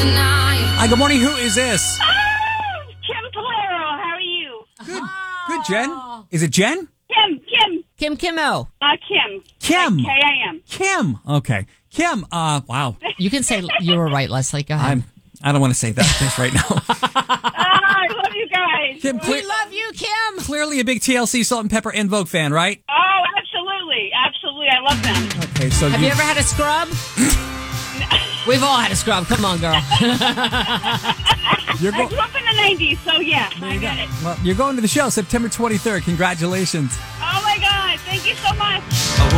Hi, good morning. Who is this? Kim Polero, how are you? Good, Jen. Is it Jen? Kim Kimmo. Kim. Kim. Like K-I-M. Kim. Okay. Kim, wow. You can say you were right, Leslie. Go ahead. I don't want to say that just right now. I love you guys. Kim, We love you, Kim. clearly a big TLC, Salt and Pepper, En Vogue fan, right? Oh, absolutely. Absolutely. I love them. Okay, so Have you ever had a scrub? We've all had a scrub. Come on, girl. You're I grew up in the 90s, so yeah, I get it. Well, you're going to the show September 23rd. Congratulations. Oh, my God. Thank you so much.